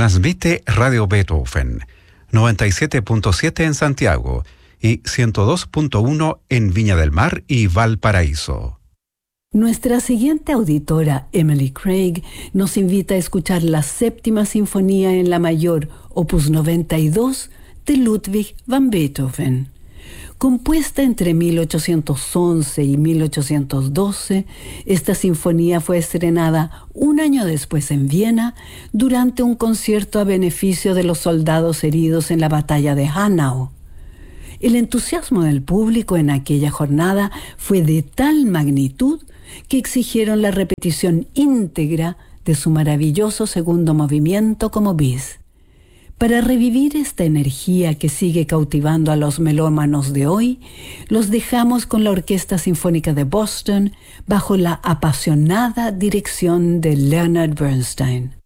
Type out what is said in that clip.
Transmite Radio Beethoven, 97.7 en Santiago y 102.1 en Viña del Mar y Valparaíso. Nuestra siguiente auditora, Emily Craig, nos invita a escuchar la séptima sinfonía en la mayor, opus 92, de Ludwig van Beethoven. Compuesta entre 1811 y 1812, esta sinfonía fue estrenada un año después en Viena durante un concierto a beneficio de los soldados heridos en la batalla de Hanau. El entusiasmo del público en aquella jornada fue de tal magnitud que exigieron la repetición íntegra de su maravilloso segundo movimiento como bis. Para revivir esta energía que sigue cautivando a los melómanos de hoy, los dejamos con la Orquesta Sinfónica de Boston bajo la apasionada dirección de Leonard Bernstein.